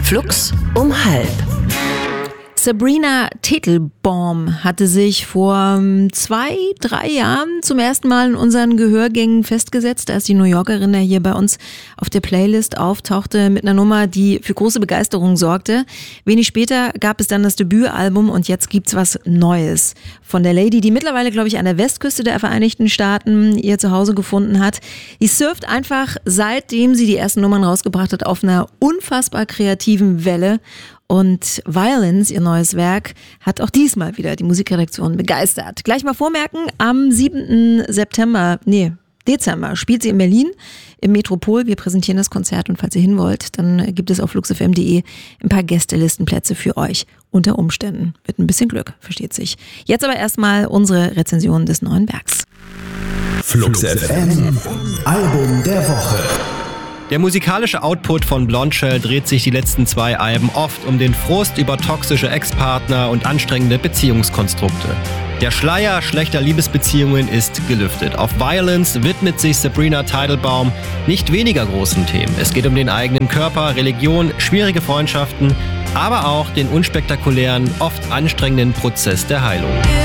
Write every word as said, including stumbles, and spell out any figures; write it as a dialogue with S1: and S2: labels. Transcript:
S1: Flux um halb.
S2: Sabrina Teitelbaum hatte sich vor zwei, drei Jahren zum ersten Mal in unseren Gehörgängen festgesetzt, als die New Yorkerin ja hier bei uns auf der Playlist auftauchte mit einer Nummer, die für große Begeisterung sorgte. Wenig später gab es dann das Debütalbum und jetzt gibt's was Neues von der Lady, die mittlerweile, glaube ich, an der Westküste der Vereinigten Staaten ihr Zuhause gefunden hat. Die surft einfach, seitdem sie die ersten Nummern rausgebracht hat, auf einer unfassbar kreativen Welle. Und Violence, ihr neues Werk, hat auch diesmal wieder die Musikredaktion begeistert. Gleich mal vormerken, am siebten September, nee, Dezember spielt sie in Berlin im Metropol. Wir präsentieren das Konzert und falls ihr hin wollt, dann gibt es auf fluxfm punkt de ein paar Gästelistenplätze für euch. Unter Umständen. Mit ein bisschen Glück, versteht sich. Jetzt aber erstmal unsere Rezension des neuen Werks.
S3: Flux F M, Album der Woche.
S4: Der musikalische Output von Blondshell dreht sich die letzten zwei Alben oft um den Frust über toxische Ex-Partner und anstrengende Beziehungskonstrukte. Der Schleier schlechter Liebesbeziehungen ist gelüftet. Auf Violence widmet sich Sabrina Teitelbaum nicht weniger großen Themen. Es geht um den eigenen Körper, Religion, schwierige Freundschaften, aber auch den unspektakulären, oft anstrengenden Prozess der Heilung.